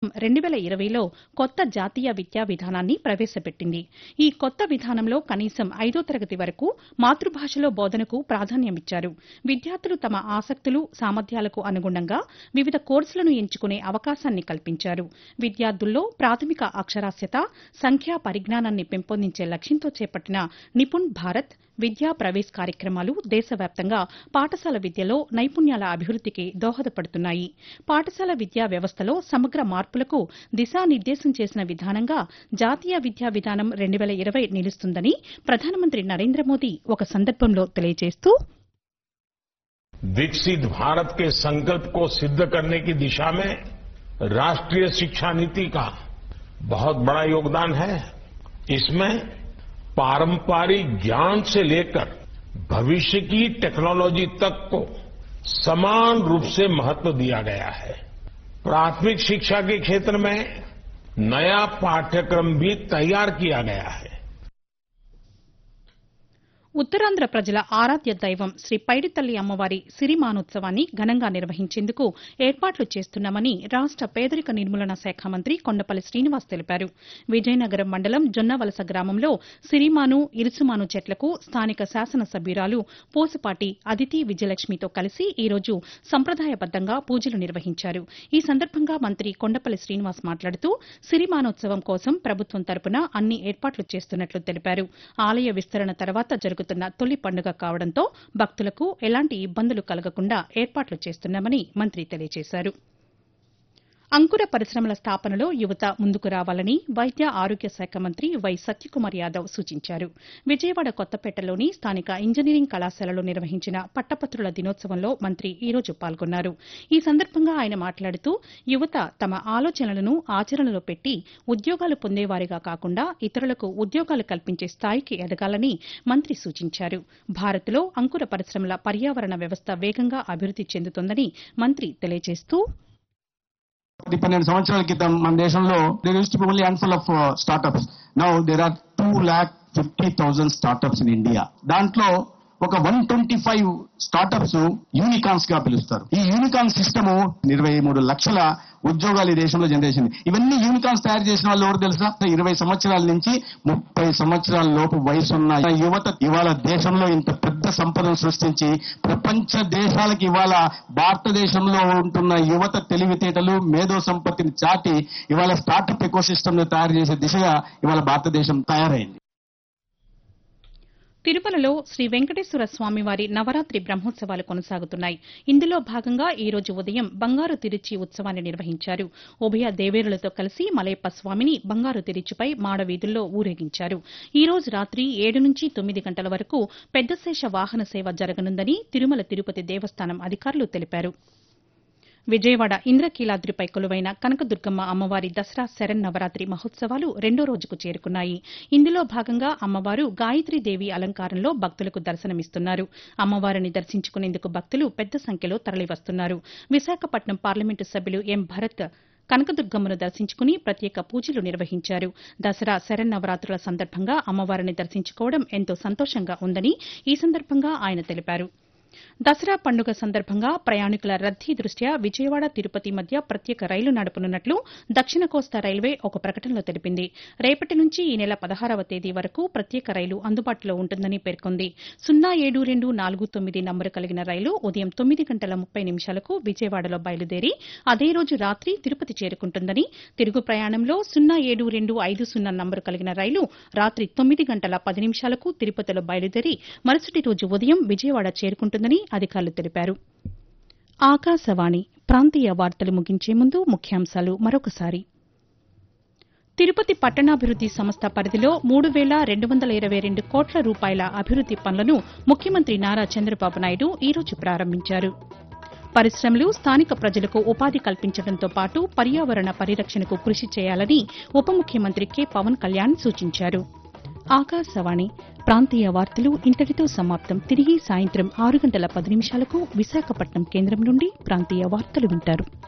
2020లో కొత్త జాతీయ విద్యా విధానాన్ని ప్రవేశపెట్టింది. ఈ కొత్త విధానంలో కనీసం 5వ తరగతి వరకు మాతృభాషలో బోధనకు ప్రాధాన్యమిచ్చారు. విద్యార్థులు తమ ఆసక్తులు, సామర్థ్యాలకు అనుగుణంగా వివిధ కోర్సులను ఎంచుకునే అవకాశాన్ని కల్పించారు. విద్యార్థుల్లో ప్రాథమిక అక్షరాస్యత, సంఖ్యా పరిజ్ఞానాన్ని పెంపొందించే లక్ష్యంతో చేపట్టిన నిపుణ్ భారత్ విద్యా ప్రవేశ్ కార్యక్రమాలు దేశవ్యాప్తంగా పాఠశాల విద్యలో నైపుణ్యాల అభివృద్దికి దోహదపడుతున్నాయి. పాఠశాల విద్యా వ్యవస్థలో సమగ్ర మార్పులకు దిశానిర్దేశం చేసిన విధానంగా జాతీయ విద్యా విధానం 2020 నిలుస్తుందని ప్రధానమంత్రి నరేంద్ర మోదీ ఒక సందర్భంలో తెలియజేస్తూ विकसित भारत के संकल्प को सिद्ध करने की दिशा में राष्ट्रीय शिक्षा नीति का बहुत बड़ा योगदान है। इसमें पारंपरिक ज्ञान से लेकर भविष्य की टेक्नोलॉजी तक को समान रूप से महत्व दिया गया है। प्राथमिक शिक्षा के क्षेत्र में नया पाठ्यक्रम भी तैयार किया गया है। ఉత్తరాంధ్ర ప్రజల ఆరాధ్య దైవం శ్రీ పైడితల్లి అమ్మవారి సిరిమానోత్సవాన్ని ఘనంగా నిర్వహించేందుకు ఏర్పాట్లు చేస్తున్నామని రాష్ట పేదరిక నిర్మూలన శాఖ మంత్రి కొండపల్లి శ్రీనివాస్ తెలిపారు. విజయనగరం మండలం జొన్నవలస గ్రామంలో సిరిమాను, ఇరుసుమాను చెట్లకు స్థానిక శాసనసభ్యురాలు పూసపాటి అదితి విజయలక్ష్మితో కలిసి ఈ రోజు సంప్రదాయబద్దంగా పూజలు నిర్వహించారు. ఈ సందర్భంగా మంత్రి కొండపల్లి శ్రీనివాస్ మాట్లాడుతూ సిరిమానోత్సవం కోసం ప్రభుత్వం తరపున అన్ని ఏర్పాట్లు చేస్తున్నట్లు తెలిపారు. ఆలయ విస్తరణ తర్వాత జరుగుతున్న తొలి పండుగ కావడంతో భక్తులకు ఎలాంటి ఇబ్బందులు కలగకుండా ఏర్పాట్లు చేస్తున్నామని మంత్రి తెలియజేశారు. అంకుర పరిశ్రమల స్థాపనలో యువత ముందుకు రావాలని వైద్య ఆరోగ్య శాఖ మంత్రి వై సత్యకుమార్ యాదవ్ సూచించారు. విజయవాడ కొత్తపేటలోని స్థానిక ఇంజనీరింగ్ కళాశాలలో నిర్వహించిన పట్టభద్రుల దినోత్సవంలో మంత్రి ఈ రోజు పాల్గొన్నారు. ఈ సందర్భంగా ఆయన మాట్లాడుతూ యువత తమ ఆలోచనలను ఆచరణలో పెట్టి ఉద్యోగాలు పొందేవారిగా కాకుండా ఇతరులకు ఉద్యోగాలు కల్పించే స్థాయికి ఎదగాలని మంత్రి సూచించారు. భారత్లో అంకుర పరిశ్రమల పర్యావరణ వ్యవస్థ వేగంగా అభివృద్ది చెందుతోందని మంత్రి తెలియజేస్తూ 12 సంవత్సరాల క్రితం మన దేశంలో there used to be only handful of startups. Now there are 2,50,000 startups in India. దాంట్లో ఒక 125 స్టార్టప్స్ యూనికార్న్స్ గా పిలుస్తారు. ఈ యూనికార్న్ సిస్టమ్ 23 లక్షల ఉద్యోగాలు ఈ దేశంలో జనరేషన్. ఇవన్నీ యూనికార్న్స్ తయారు చేసిన వాళ్ళు ఎవరు తెలుసా? 20 సంవత్సరాల నుంచి 30 సంవత్సరాల లోపు వయసున్న యువత ఇవాళ దేశంలో ఇంత పెద్ద సంపదను సృష్టించి ప్రపంచ దేశాలకు ఇవాళ భారతదేశంలో ఉంటున్న యువత తెలివితేటలు, మేధో సంపత్తిని చాటి ఇవాళ స్టార్టప్ ఎకోసిస్టమ్ ను తయారు చేసే దిశగా ఇవాళ భారతదేశం తయారైంది. తిరుమలలో శ్రీ వెంకటేశ్వర స్వామివారి నవరాత్రి బ్రహ్మోత్సవాలు కొనసాగుతున్నాయి. ఇందులో భాగంగా ఈ రోజు ఉదయం బంగారు తిరుచి ఉత్సవాన్ని నిర్వహించారు. ఉభయ దేవేరులతో కలిసి మలయప్ప స్వామిని బంగారు తిరుచిపై మాడవీధుల్లో ఊరేగించారు. ఈ రోజు రాత్రి 7 నుంచి 9 గంటల వరకు పెద్దశేష వాహన సేవ జరగనుందని తిరుమల తిరుపతి దేవస్థానం అధికారులు తెలిపారు. విజయవాడ ఇంద్రకీలాద్రిపై కొలువైన కనకదుర్గమ్మ అమ్మవారి దసరా శరన్నవరాత్రి మహోత్సవాలు 2వ రోజుకు చేరుకున్నాయి. ఇందులో భాగంగా అమ్మవారు గాయత్రీదేవి అలంకారంలో భక్తులకు దర్శనమిస్తున్నారు. అమ్మవారిని దర్శించుకునేందుకు భక్తులు పెద్ద సంఖ్యలో తరలివస్తున్నారు. విశాఖపట్నం పార్లమెంటు సభ్యులు ఎం భరత్ కనకదుర్గమ్మను దర్శించుకుని ప్రత్యేక పూజలు నిర్వహించారు. దసరా శరన్నవరాత్రుల సందర్భంగా అమ్మవారిని దర్శించుకోవడం ఎంతో సంతోషంగా ఉందని ఈ సందర్భంగా ఆయన తెలిపారు. దసరా పండుగ సందర్భంగా ప్రయాణికుల రద్దీ దృష్ట్యా విజయవాడ తిరుపతి మధ్య ప్రత్యేక రైలు నడపనున్నట్లు దక్షిణ కోస్తా రైల్వే ఒక ప్రకటనలో తెలిపింది. రేపటి నుంచి ఈ నెల 16వ తేదీ వరకు ప్రత్యేక రైలు అందుబాటులో ఉంటుందని పేర్కొంది. 07249 నంబరు కలిగిన రైలు ఉదయం 9:30 విజయవాడలో బయలుదేరి అదే రోజు రాత్రి తిరుపతి చేరుకుంటుందని, తిరుగు ప్రయాణంలో 07250 నంబరు కలిగిన రైలు రాత్రి 9:10 తిరుపతిలో బయలుదేరి మరుసటి రోజు ఉదయం విజయవాడ చేరుకుంటుందని అధికారులు తెలిపారు. ఆకాశవాణి ప్రాంతీయ వార్తలు ముగించే ముందు ముఖ్యాంశాలు మరొకసారి. తిరుపతి పట్టణాభివృద్ది సంస్థ పరిధిలో 3,222 కోట్ల రూపాయల అభివృద్ది పనులను ముఖ్యమంత్రి నారా చంద్రబాబు నాయుడు ఈ రోజు ప్రారంభించారు. పరిశ్రమలు స్థానిక ప్రజలకు ఉపాధి కల్పించడంతో పాటు పర్యావరణ పరిరక్షణకు కృషి చేయాలని ఉప ముఖ్యమంత్రి కె పవన్ కళ్యాణ్ సూచించారు. ఆకాశవాణి ప్రాంతీయ వార్తలు ఇంతటితో సమాప్తం. తిరిగి సాయంత్రం 6:10 విశాఖపట్నం కేంద్రం నుండి ప్రాంతీయ వార్తలు వింటారు.